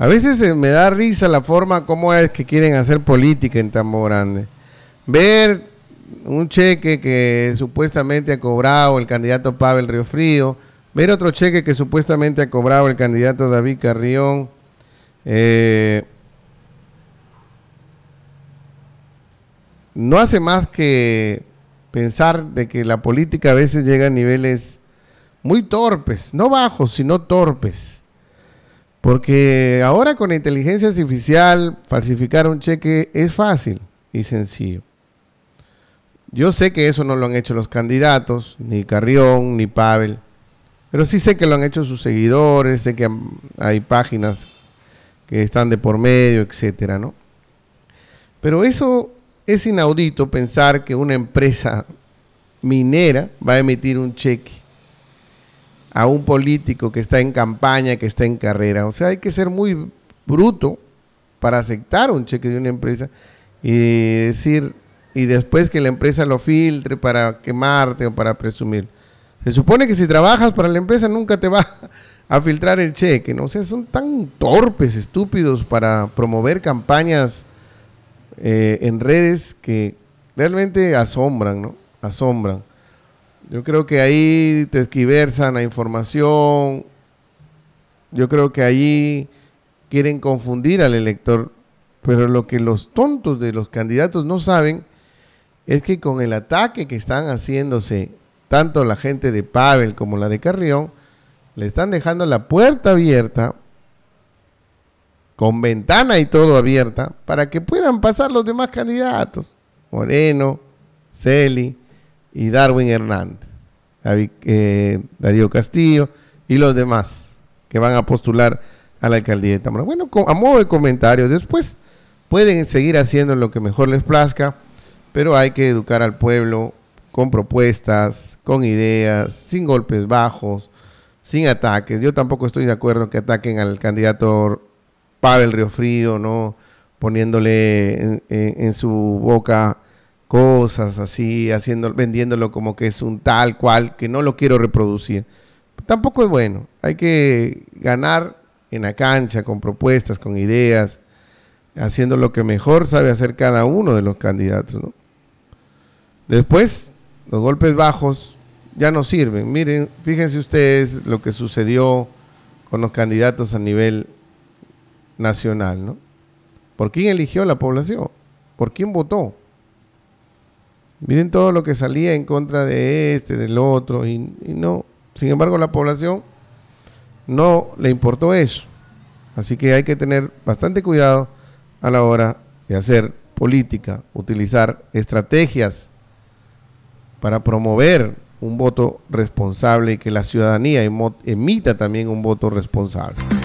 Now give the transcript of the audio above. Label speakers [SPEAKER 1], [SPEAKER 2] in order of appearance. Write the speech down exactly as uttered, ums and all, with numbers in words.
[SPEAKER 1] A veces eh, me da risa la forma como es que quieren hacer política en Tambo Grande. Ver un cheque que supuestamente ha cobrado el candidato Pavel Riofrío, ver otro cheque que supuestamente ha cobrado el candidato David Carrión, eh, no hace más que pensar de que la política a veces llega a niveles muy torpes, no bajos, sino torpes. Porque ahora con la inteligencia artificial falsificar un cheque es fácil y sencillo. Yo sé que eso no lo han hecho los candidatos, ni Carrión, ni Pavel, pero sí sé que lo han hecho sus seguidores, sé que hay páginas que están de por medio, etcétera, ¿no? Pero eso es inaudito, pensar que una empresa minera va a emitir un cheque a un político que está en campaña, que está en carrera. O sea, hay que ser muy bruto para aceptar un cheque de una empresa y decir, y después que la empresa lo filtre para quemarte o para presumir. Se supone que si trabajas para la empresa nunca te va a filtrar el cheque, ¿no? O sea, son tan torpes, estúpidos para promover campañas eh, en redes que realmente asombran, ¿no? Asombran. Yo creo que ahí tergiversan la información. Yo creo que ahí quieren confundir al elector. Pero lo que los tontos de los candidatos no saben es que con el ataque que están haciéndose, tanto la gente de Pavel como la de Carrión, le están dejando la puerta abierta, con ventana y todo abierta, para que puedan pasar los demás candidatos. Moreno, Celi y Darwin Hernández, David, eh, Darío Castillo y los demás que van a postular a la alcaldía de Tambo. Bueno, a modo de comentario, después pueden seguir haciendo lo que mejor les plazca, pero hay que educar al pueblo con propuestas, con ideas, sin golpes bajos, sin ataques. Yo tampoco estoy de acuerdo que ataquen al candidato Pavel Riofrío, ¿no? Poniéndole en, en, en su boca cosas así, haciendo, vendiéndolo como que es un tal cual, que no lo quiero reproducir. Tampoco es bueno. Hay que ganar en la cancha con propuestas, con ideas, haciendo lo que mejor sabe hacer cada uno de los candidatos, ¿no? Después, los golpes bajos ya no sirven. Miren, fíjense ustedes lo que sucedió con los candidatos a nivel nacional, ¿no? ¿Por quién eligió la población? ¿Por quién votó? Miren todo lo que salía en contra de este, del otro, y, y no. Sin embargo, la población no le importó eso. Así que hay que tener bastante cuidado a la hora de hacer política, utilizar estrategias para promover un voto responsable y que la ciudadanía emita también un voto responsable.